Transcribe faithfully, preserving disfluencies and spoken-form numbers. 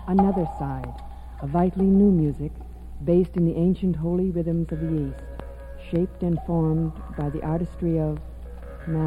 Another side, a vitally new music based in the ancient holy rhythms of the East, shaped and formed by the artistry of